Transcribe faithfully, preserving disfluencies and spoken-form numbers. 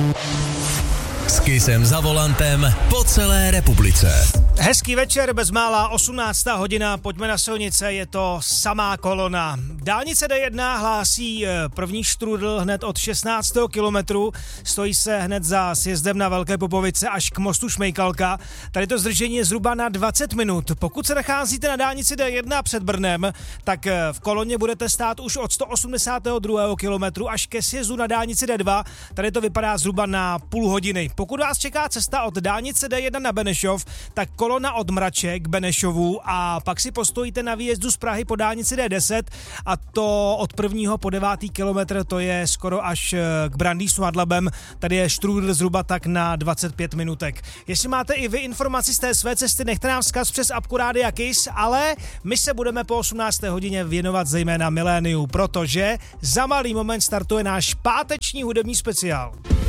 S Kissem za volantem po celé republice. Hezký večer, bezmála osmnáctá hodina, pojďme na silnice, je to samá kolona. Dálnice D jedna hlásí první štrůdl hned od šestnáctého kilometru, stojí se hned za sjezdem na Velké Popovice až k mostu Šmejkalka. Tady to zdržení je zhruba na dvacet minut. Pokud se nacházíte na dálnici D jedna před Brnem, tak v koloně budete stát už od sto osmdesátého druhého kilometru až ke sjezdu na dálnici D dva. Tady to vypadá zhruba na půl hodiny. Pokud vás čeká cesta od dálnice D jedna na Benešov, tak kolona od Mrače k Benešovu a pak si postojíte na výjezdu z Prahy po dálnici D deset a to od prvního po devátý kilometr, to je skoro až k Brandýsu nad Labem. Tady je štrůdl zhruba tak na dvacet pět minutek. Jestli máte i vy informaci z té své cesty, nechte nám vzkaz přes apku Rádia Kiss, ale my se budeme po osmnácté hodině věnovat zejména miléniu, protože za malý moment startuje náš páteční hudební speciál.